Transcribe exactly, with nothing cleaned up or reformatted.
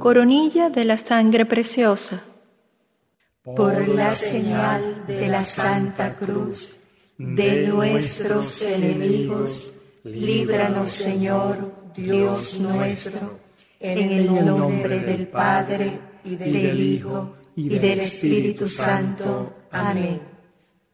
Coronilla de la sangre preciosa. Por la señal de la Santa Cruz de nuestros enemigos, líbranos, Señor, Dios nuestro, en el nombre del Padre, y del Hijo, y del Espíritu Santo. Amén.